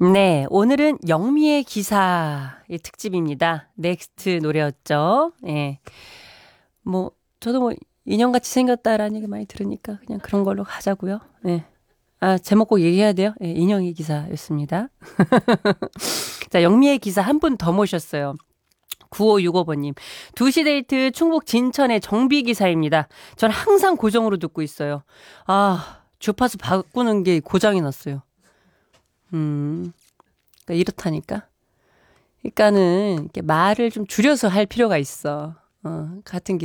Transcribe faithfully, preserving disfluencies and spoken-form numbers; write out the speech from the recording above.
네, 오늘은 영미의 기사의 특집입니다. 넥스트 노래였죠. 예. 뭐, 저도 뭐, 인형같이 생겼다라는 얘기 많이 들으니까 그냥 그런 걸로 가자고요. 예. 아, 제목 꼭 얘기해야 돼요. 예, 인형의 기사였습니다. 자, 영미의 기사 한 분 더 모셨어요. 구오육오 번님. 두 시 데이트 충북 진천의 정비 기사입니다. 전 항상 고정으로 듣고 있어요. 아, 주파수 바꾸는 게 고장이 났어요. 음, 그러니까 이렇다니까. 그러니까는 이렇게 말을 좀 줄여서 할 필요가 있어. 어, 같은